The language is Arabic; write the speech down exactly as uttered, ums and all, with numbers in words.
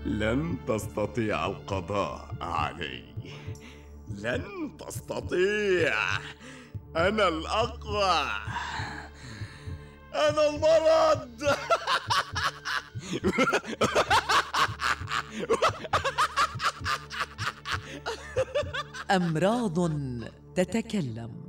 لن تستطيع القضاء علي. لن تستطيع. أنا الأقوى. أنا المرض. أمراض تتكلم.